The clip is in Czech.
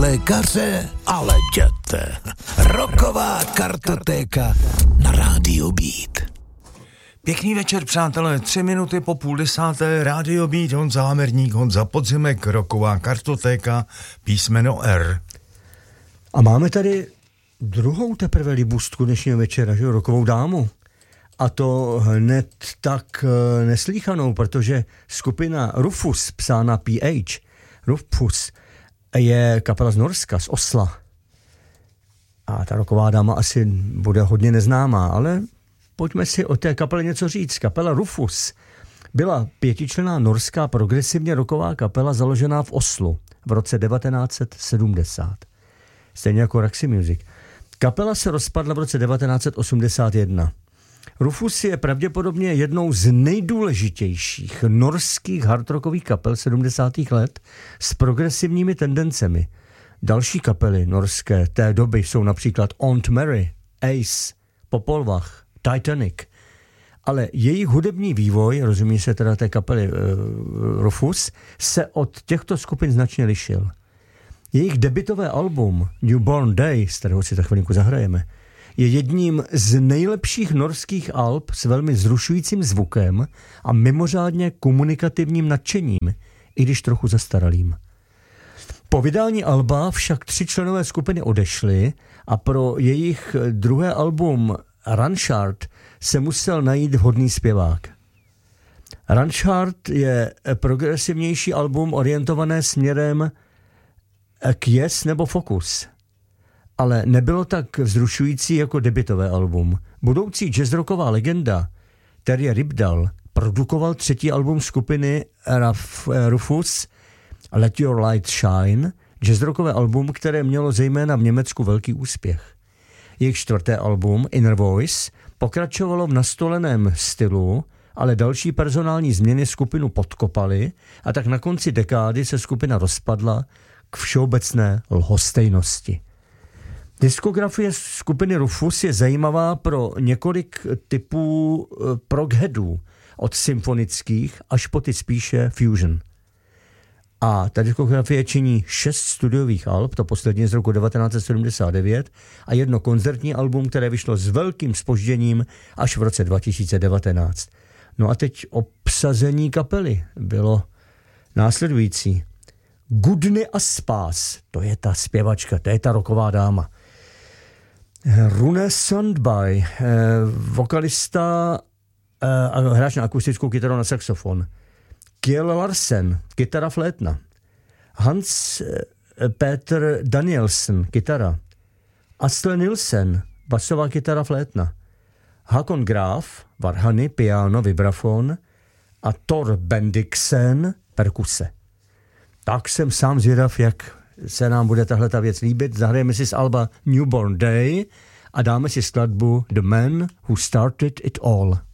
lékaře, ale jděte. Rocková kartotéka na Rádiu Beat. Pěkný večer, přátelé, 3 minuty po 9:30, Rádio Beat, Honza Hamerník, Honza Podzimek, Rocková kartotéka, písmeno R. A máme tady druhou teprve libůstku dnešního večera, že rockovou dámu. A to hned tak neslýchanou, protože skupina Rufus, psána PH, Rufus, je kapela z Norska, z Osla. A ta rocková dáma asi bude hodně neznámá, ale pojďme si o té kapele něco říct. Kapela Rufus byla 5členná norská progresivně rocková kapela založená v Oslu v roce 1970. Stejně jako Roxy Music. Kapela se rozpadla v roce 1981. Rufus je pravděpodobně jednou z nejdůležitějších norských hardrockových kapel 70. let s progresivními tendencemi. Další kapely norské té doby jsou například Aunt Mary, Ace, Popolvach, Titanic. Ale jejich hudební vývoj, rozumí se teda té kapely Rufus, se od těchto skupin značně lišil. Jejich debutové album Newborn Day, z kterého si za chvilinku zahrajeme, je jedním z nejlepších norských alb s velmi zrušujícím zvukem a mimořádně komunikativním nadšením, i když trochu zastaralým. Po vydání alba však 3 členové skupiny odešli a pro jejich druhé album Ranchard se musel najít vhodný zpěvák. Ranchard je progresivnější album orientované směrem k Yes nebo Focus, ale nebylo tak vzrušující jako debutové album. Budoucí jazzrocková legenda Terje Rybdal produkoval 3. album skupiny Rufus Let Your Light Shine, jazzrockové album, které mělo zejména v Německu velký úspěch. Jejich 4. album Inner Voice pokračovalo v nastoleném stylu, ale další personální změny skupinu podkopaly a tak na konci dekády se skupina rozpadla k všeobecné lhostejnosti. Diskografie skupiny Rufus je zajímavá pro několik typů progheadů, od symfonických až po ty spíše fusion. A ta diskografie činí 6 studiových alb, to poslední z roku 1979, a 1 koncertní album, které vyšlo s velkým zpožděním až v roce 2019. No a teď obsazení kapely bylo následující. Gudny Aspas, to je ta zpěvačka, to je ta rocková dáma. Rune Sundby, vokalista a hráč na akustickou kytaru na saxofon. Kjell Larsen, kytara flétna. Hans Peter Danielsen, kytara. Astle Nilsen, basová kytara flétna. Hakon Graf, varhany, piano, vibrafon a Thor Bendiksen, perkuse. Tak jsem sám zvědav, jak se nám bude tahleta věc líbit. Zahrajeme si z alba Newborn Day a dáme si skladbu The Man Who Started It All.